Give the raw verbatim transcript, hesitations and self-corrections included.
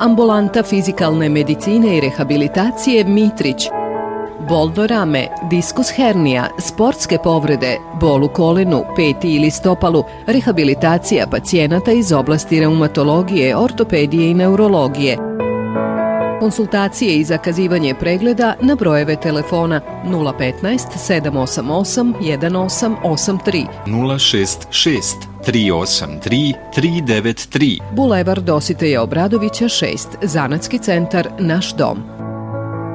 Ambulanta fizikalne medicine i rehabilitacije Mitrić. Bol do rame, diskus hernija, sportske povrede, bol u kolenu, peti ili stopalu, rehabilitacija pacijenata iz oblasti reumatologije, ortopedije i neurologije. Konsultacije i zakazivanje pregleda na brojeve telefona nula petnaest sedam osam osam jedan osam osam tri, nula šest šest tri osam tri tri devet tri. Bulevar Dositeja Obradovića šest, Zanatski centar Naš dom.